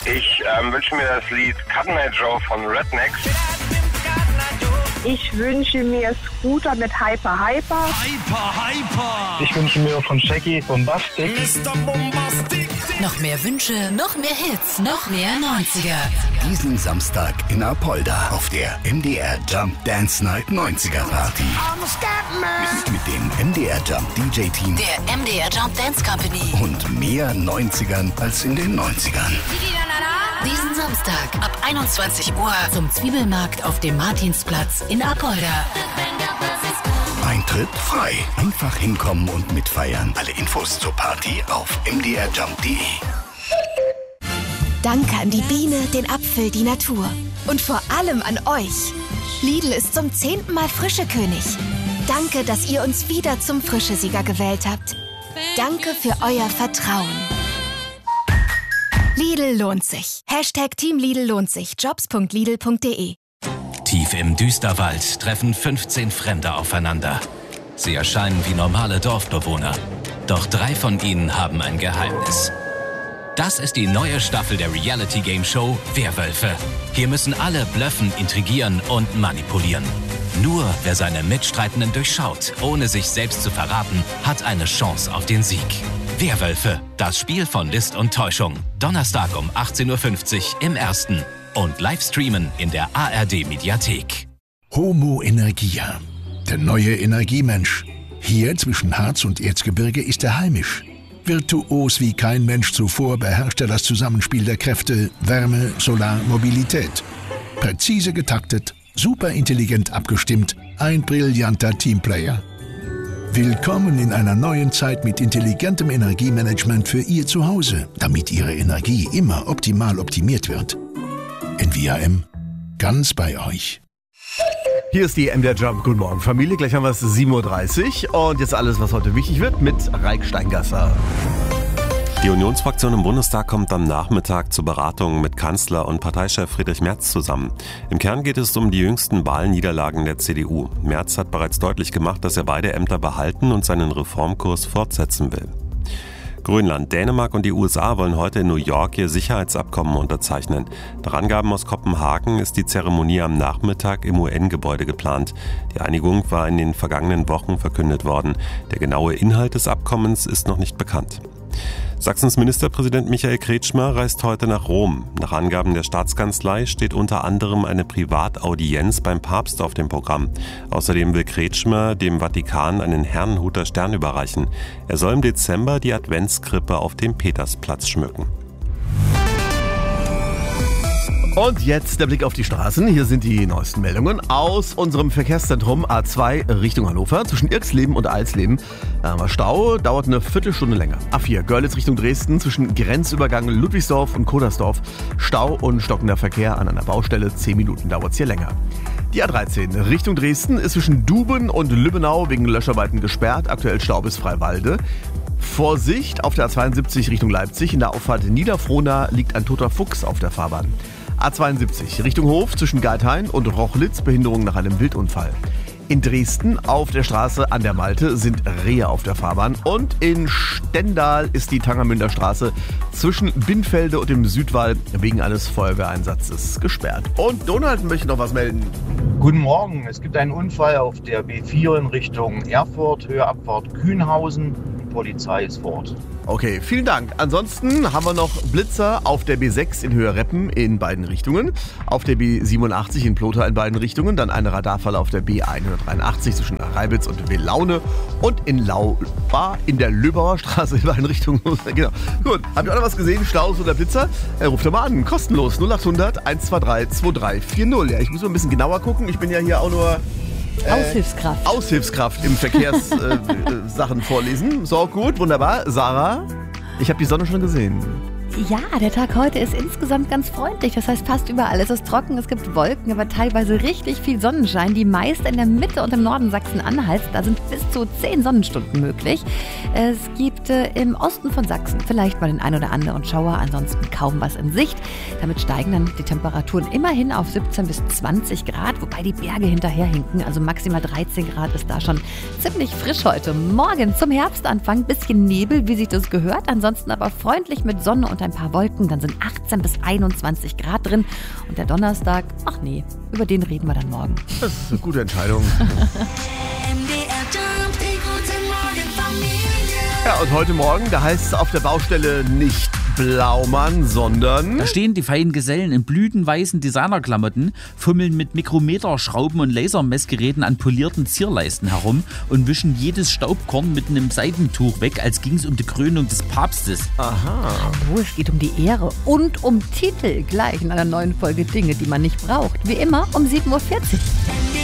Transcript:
Ich wünsche mir das Lied Cotton Eye Joe von Rednex. Ich wünsche mir Scooter mit Hyper Hyper. Hyper Hyper. Ich wünsche mir von Shaggy Bombastic. Mr. Bombastic. Noch mehr Wünsche, noch mehr Hits, noch mehr 90er. Diesen Samstag in Apolda auf der MDR Jump Dance Night 90er Party. Mit dem MDR Jump DJ Team. Der MDR Jump Dance Company. Und mehr 90ern als in den 90ern. Diesen Samstag ab 21 Uhr zum Zwiebelmarkt auf dem Martinsplatz in Apolda. Eintritt frei. Einfach hinkommen und mitfeiern. Alle Infos zur Party auf mdrjump.de. Danke an die Biene, den Apfel, die Natur. Und vor allem an euch. Lidl ist zum 10. Mal Frischekönig. Danke, dass ihr uns wieder zum Frischesieger gewählt habt. Danke für euer Vertrauen. Lidl lohnt sich. Team Lidl lohnt sich. Jobs.lidl.de. Tief im Düsterwald treffen 15 Fremde aufeinander. Sie erscheinen wie normale Dorfbewohner. Doch 3 von ihnen haben ein Geheimnis. Das ist die neue Staffel der Reality-Game-Show Werwölfe. Hier müssen alle blöffen, intrigieren und manipulieren. Nur wer seine Mitstreitenden durchschaut, ohne sich selbst zu verraten, hat eine Chance auf den Sieg. Werwölfe, das Spiel von List und Täuschung. Donnerstag um 18.50 Uhr im Ersten. Und Livestreamen in der ARD-Mediathek. Homo Energia, der neue Energiemensch. Hier zwischen Harz und Erzgebirge ist er heimisch. Virtuos wie kein Mensch zuvor beherrscht er das Zusammenspiel der Kräfte Wärme, Solar, Mobilität. Präzise getaktet, superintelligent abgestimmt, ein brillanter Teamplayer. Willkommen in einer neuen Zeit mit intelligentem Energiemanagement für Ihr Zuhause, damit Ihre Energie immer optimal optimiert wird. NVIM, ganz bei euch. Hier ist die MDR Jump. Guten Morgen, Familie. Gleich haben wir es 7.30 Uhr. Und jetzt alles, was heute wichtig wird, mit Raik Steingasser. Die Unionsfraktion im Bundestag kommt am Nachmittag zu Beratungen mit Kanzler und Parteichef Friedrich Merz zusammen. Im Kern geht es um die jüngsten Wahlniederlagen der CDU. Merz hat bereits deutlich gemacht, dass er beide Ämter behalten und seinen Reformkurs fortsetzen will. Grönland, Dänemark und die USA wollen heute in New York ihr Sicherheitsabkommen unterzeichnen. Nach Angaben aus Kopenhagen ist die Zeremonie am Nachmittag im UN-Gebäude geplant. Die Einigung war in den vergangenen Wochen verkündet worden. Der genaue Inhalt des Abkommens ist noch nicht bekannt. Sachsens Ministerpräsident Michael Kretschmer reist heute nach Rom. Nach Angaben der Staatskanzlei steht unter anderem eine Privataudienz beim Papst auf dem Programm. Außerdem will Kretschmer dem Vatikan einen Herrnhuter Stern überreichen. Er soll im Dezember die Adventskrippe auf dem Petersplatz schmücken. Und jetzt der Blick auf die Straßen. Hier sind die neuesten Meldungen aus unserem Verkehrszentrum A2 Richtung Hannover. Zwischen Irxleben und Alsleben haben wir Stau, dauert eine Viertelstunde länger. A4 Görlitz Richtung Dresden zwischen Grenzübergang Ludwigsdorf und Kodersdorf. Stau und stockender Verkehr an einer Baustelle. 10 Minuten dauert es hier länger. Die A13 Richtung Dresden ist zwischen Duben und Lübbenau wegen Löscharbeiten gesperrt. Aktuell Stau bis Freiwalde. Vorsicht auf der A72 Richtung Leipzig. In der Auffahrt Niederfrohna liegt ein toter Fuchs auf der Fahrbahn. A72 Richtung Hof zwischen Geithain und Rochlitz, Behinderung nach einem Wildunfall. In Dresden auf der Straße an der Malte sind Rehe auf der Fahrbahn. Und in Stendal ist die Tangermünder Straße zwischen Binnfelde und dem Südwall wegen eines Feuerwehreinsatzes gesperrt. Und Donald möchte noch was melden. Guten Morgen, es gibt einen Unfall auf der B4 in Richtung Erfurt, Höhe Abfahrt Kühnhausen. Die Polizei ist vor Ort. Okay, vielen Dank. Ansonsten haben wir noch Blitzer auf der B6 in Höhe Reppen in beiden Richtungen, auf der B87 in Plotha in beiden Richtungen, dann eine Radarfalle auf der B183 zwischen Reibitz und Welaune und in Lauba in der Löbauer Straße in beiden Richtungen. Genau. Gut, habt ihr auch noch was gesehen? Staus oder Blitzer? Ruft doch mal an, kostenlos 0800 123 2340. Ja, ich muss mal ein bisschen genauer gucken. Ich bin ja hier auch nur Aushilfskraft im Verkehrssachen vorlesen. So, gut, wunderbar. Sarah, ich habe die Sonne schon gesehen. Ja, der Tag heute ist insgesamt ganz freundlich. Das heißt, fast überall. Es ist trocken, es gibt Wolken, aber teilweise richtig viel Sonnenschein. Die meist in der Mitte und im Norden Sachsen-Anhalts. Da sind bis zu 10 Sonnenstunden möglich. Es gibt im Osten von Sachsen vielleicht mal den ein oder anderen Schauer. Ansonsten kaum was in Sicht. Damit steigen dann die Temperaturen immerhin auf 17 bis 20 Grad. Wobei die Berge hinterherhinken. Also maximal 13 Grad ist da schon ziemlich frisch heute. Morgen zum Herbstanfang. Bisschen Nebel, wie sich das gehört. Ansonsten aber freundlich mit Sonne und und ein paar Wolken, dann sind 18 bis 21 Grad drin. Und der Donnerstag, ach nee, über den reden wir dann morgen. Das ist eine gute Entscheidung. Ja, und heute Morgen, da heißt es auf der Baustelle nicht Blaumann, sondern... Da stehen die feinen Gesellen in blütenweißen Designerklamotten, fummeln mit Mikrometerschrauben und Lasermessgeräten an polierten Zierleisten herum und wischen jedes Staubkorn mit einem Seidentuch weg, als ging es um die Krönung des Papstes. Aha. Hallo, es geht um die Ehre und um Titel. Gleich in einer neuen Folge Dinge, die man nicht braucht. Wie immer um 7.40 Uhr.